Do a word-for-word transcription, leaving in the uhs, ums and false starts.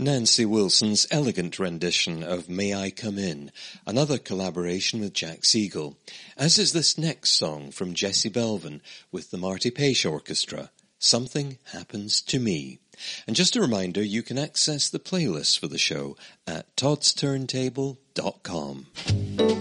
Nancy Wilson's elegant rendition of May I Come In, another collaboration with Jack Siegel, as is this next song from Jesse Belvin with the Marty Page Orchestra, Something Happens to Me. And just a reminder, you can access the playlist for the show at todds turntable dot com.